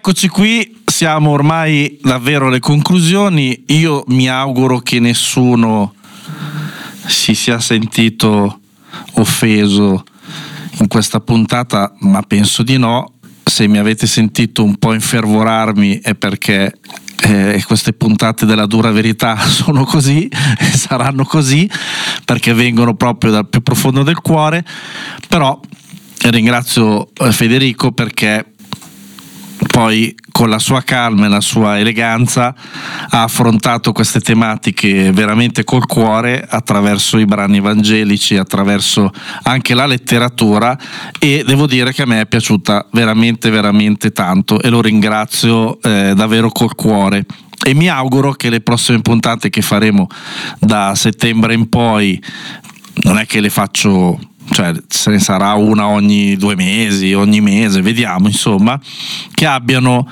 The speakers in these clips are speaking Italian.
Eccoci qui, siamo ormai davvero alle conclusioni. Io mi auguro che nessuno si sia sentito offeso in questa puntata, ma penso di no. Se mi avete sentito un po' infervorarmi è perché queste puntate della dura verità sono così e saranno così, perché vengono proprio dal più profondo del cuore. Però ringrazio Federico perché poi con la sua calma e la sua eleganza ha affrontato queste tematiche veramente col cuore, attraverso i brani evangelici, attraverso anche la letteratura, e devo dire che a me è piaciuta veramente veramente tanto e lo ringrazio davvero col cuore. E mi auguro che le prossime puntate che faremo da settembre in poi, non è che le faccio, cioè se ne sarà una ogni 2 mesi, ogni mese, vediamo, insomma, che abbiano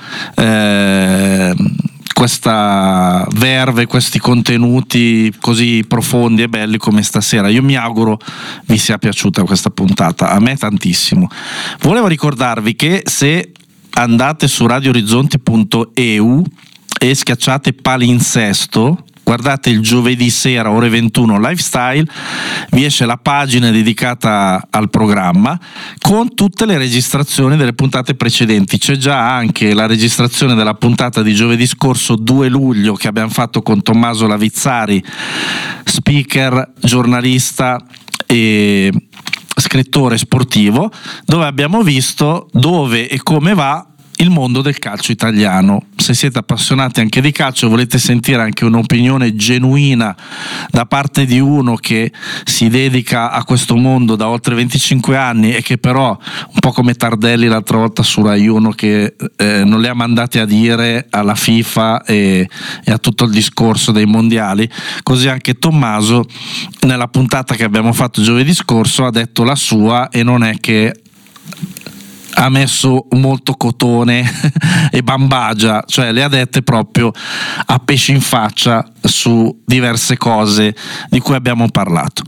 questa verve, questi contenuti così profondi e belli come stasera. Io mi auguro vi sia piaciuta questa puntata, a me tantissimo. Volevo ricordarvi che se andate su radioorizzonti.eu e schiacciate palinsesto, guardate il giovedì sera ore 21 Lifestyle, vi esce la pagina dedicata al programma con tutte le registrazioni delle puntate precedenti. C'è già anche la registrazione della puntata di giovedì scorso 2 luglio che abbiamo fatto con Tommaso Lavizzari, speaker, giornalista e scrittore sportivo, dove abbiamo visto dove e come va il mondo del calcio italiano. Se siete appassionati anche di calcio e volete sentire anche un'opinione genuina da parte di uno che si dedica a questo mondo da oltre 25 anni e che però, un po' come Tardelli l'altra volta su Rai 1, che non li ha mandati a dire alla FIFA e a tutto il discorso dei mondiali, così anche Tommaso nella puntata che abbiamo fatto giovedì scorso ha detto la sua e non è che ha messo molto cotone e bambagia, cioè le ha dette proprio a pesci in faccia su diverse cose di cui abbiamo parlato.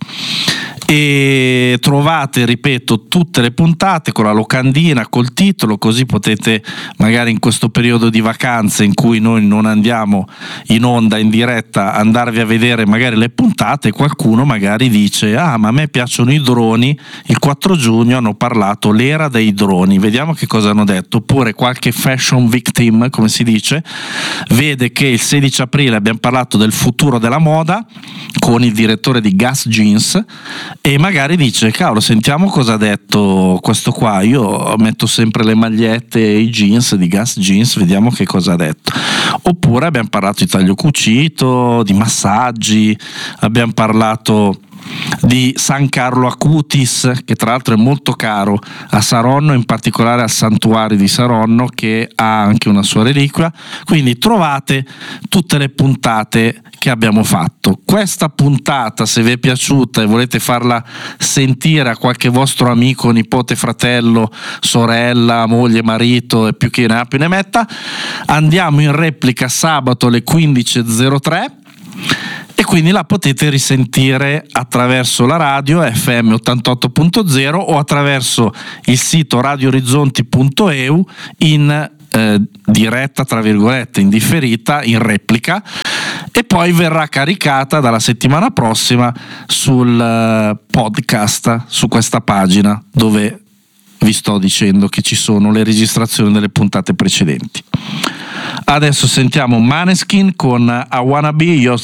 E trovate, ripeto, tutte le puntate con la locandina, col titolo, così potete magari in questo periodo di vacanze in cui noi non andiamo in onda in diretta andarvi a vedere magari le puntate. Qualcuno magari dice: ma a me piacciono i droni, il 4 giugno hanno parlato l'era dei droni, vediamo che cosa hanno detto. Oppure qualche fashion victim, come si dice, vede che il 16 aprile abbiamo parlato del futuro della moda con il direttore di Gas Jeans e magari dice: cavolo, sentiamo cosa ha detto questo qua, io metto sempre le magliette e i jeans di Gas Jeans, vediamo che cosa ha detto. Oppure abbiamo parlato di taglio cucito, di massaggi, abbiamo parlato di San Carlo Acutis, che tra l'altro è molto caro a Saronno, in particolare al santuario di Saronno, che ha anche una sua reliquia. Quindi trovate tutte le puntate che abbiamo fatto. Questa puntata, se vi è piaciuta e volete farla sentire a qualche vostro amico, nipote, fratello, sorella, moglie, marito e più che ne ha più ne metta, andiamo in replica sabato alle 15.03 e quindi la potete risentire attraverso la radio FM 88.0 o attraverso il sito radioorizzonti.eu in diretta, tra virgolette, in differita, in replica, e poi verrà caricata dalla settimana prossima sul podcast, su questa pagina dove vi sto dicendo che ci sono le registrazioni delle puntate precedenti. Adesso sentiamo Maneskin con I Wanna Be Your